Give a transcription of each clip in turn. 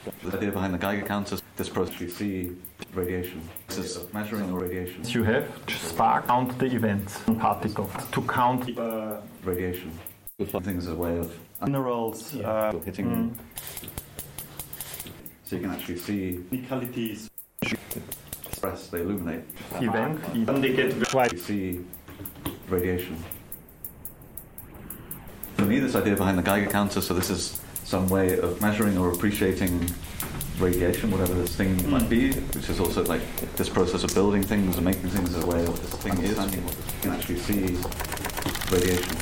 The idea behind the Geiger counter, this process we see radiation. This is measuring the radiation. You have to spark count the events and particles to count radiation. Things as a way of minerals hitting them. So you can actually see technicalities. Express, they illuminate. Event, even they get You see radiation. For me, this idea behind the Geiger counter, so this is some way of measuring or appreciating radiation, whatever this thing might be, which is also like this process of building things and making things as a way of this thing understanding what you can actually see radiation.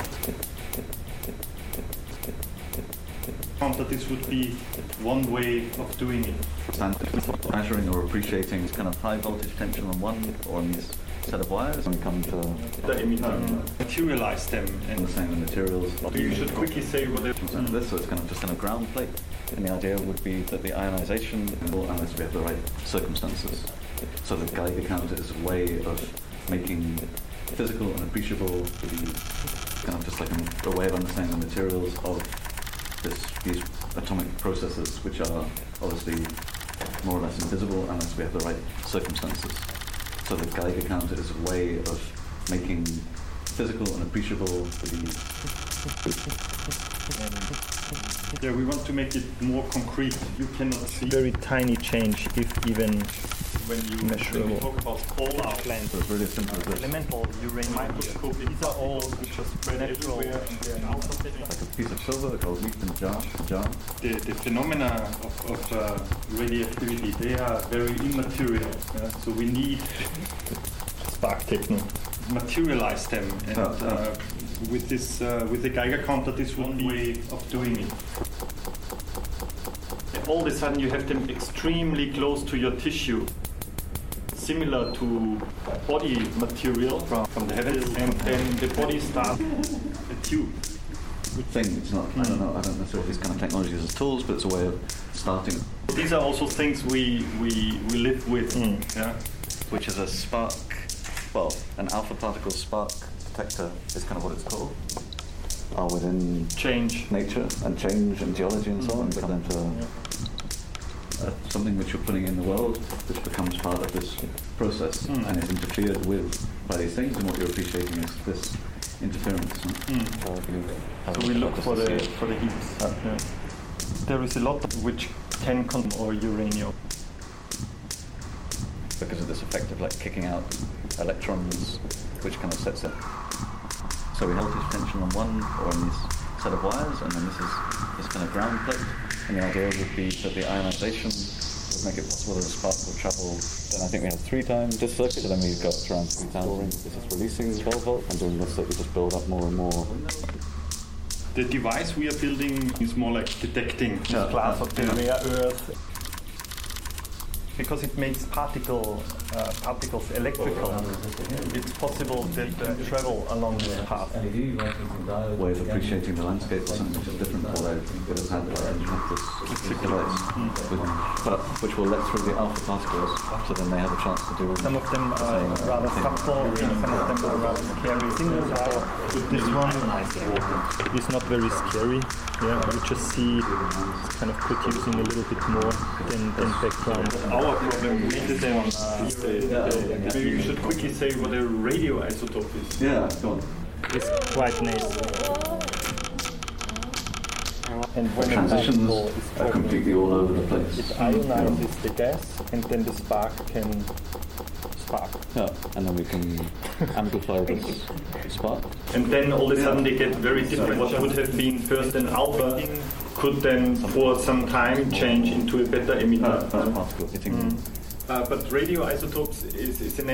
That this would be one way of doing it. Measuring or appreciating kind of high voltage tension on one or on this set of wires, and we come to materialize them and understand the materials. You should quickly say what This, so it's kind of just kind of ground plate, and the idea would be that the ionization, unless we have the right circumstances. So the Geiger counter is a way of making physical and appreciable the kind of just like a way of understanding the materials of these atomic processes, which are obviously more or less invisible unless we have the right circumstances. So the Geiger counter is a way of making physical and appreciable the we want to make it more concrete. You cannot see very tiny change, if even when you measurable. talk about fallout plants. So it's really simple as this. Elemental uranium microscope. These are all just spread everywhere. Like a piece of silver called leaf in a jar. The phenomena of radioactivity, they are very immaterial. So we need Spark techno. materialize them, and with this with the Geiger counter, this one way of doing it. And all of a sudden, you have them extremely close to your tissue, similar to body material from the heavens, and then the body starts a tube. Thing, it's not. I don't know necessarily these kind of technologies as tools, but it's a way of starting. These are also things we live with. Yeah. Which is a spark. Well, an alpha particle spark detector is kind of what it's called. Are within Change. nature and change and geology and so on, but then something which you're putting in the world, which becomes part of this process and is interfered with by these things, and what you're appreciating is this interference. So we look for the heaps. There is a lot which can or uranium. Because of this effect of like kicking out electrons, which kind of sets it. So we voltage tension on one or on this set of wires, and then this is this kind of ground plate. And the idea would be that the ionization would make it possible that the spark will travel. Then I think we have 3 times this circuit, so then we've got around 3,000. This is releasing 12 volt, and doing this, so we just build up more and more. The device we are building is more like detecting Class of the rare earth. Because it makes particles electrical, it's possible that travel along the path. Way of appreciating the landscape or something which is different, although it has had this device, which will let through the alpha particles, so then they have a chance to do. Some of them are rather subtle, and some of them are rather scary. This one is not very scary. Yeah, you just see it's kind of producing a little bit more than background. Our problem with them maybe you should quickly say what a radioisotope is. Yeah, go on. It's quite nice. And when the transitions are completely all over the place. It ionizes the gas, and then the spark can spark. Yeah, and then we can amplify this spark. And then all of a sudden they get very different. What would have been first an alpha could then for some time change into a beta emitter. Particle hitting. But radioisotopes is an